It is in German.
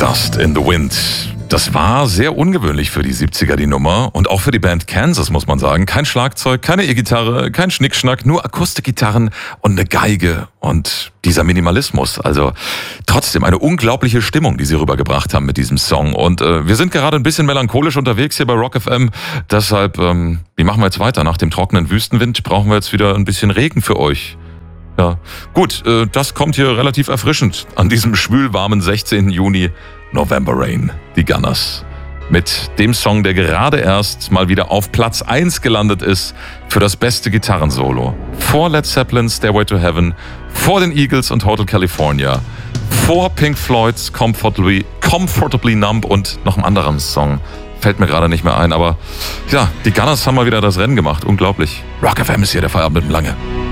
Dust in the Wind. Das war sehr ungewöhnlich für die 70er, die Nummer. Und auch für die Band Kansas, muss man sagen. Kein Schlagzeug, keine E-Gitarre, kein Schnickschnack, nur Akustikgitarren und eine Geige. Und dieser Minimalismus. Also trotzdem eine unglaubliche Stimmung, die sie rübergebracht haben mit diesem Song. Und wir sind gerade ein bisschen melancholisch unterwegs hier bei Rock FM. Deshalb, wie machen wir jetzt weiter? Nach dem trockenen Wüstenwind brauchen wir jetzt wieder ein bisschen Regen für euch. Ja, gut, das kommt hier relativ erfrischend an diesem schwülwarmen 16. Juni. November Rain, die Gunners. Mit dem Song, der gerade erst mal wieder auf Platz 1 gelandet ist für das beste Gitarrensolo. Vor Led Zeppelin, Stairway to Heaven, vor den Eagles und Hotel California, vor Pink Floyds Comfortably Numb und noch einem anderen Song. Fällt mir gerade nicht mehr ein, aber ja, die Gunners haben mal wieder das Rennen gemacht. Unglaublich. Rock FM ist hier der Feierabend mit dem Lange.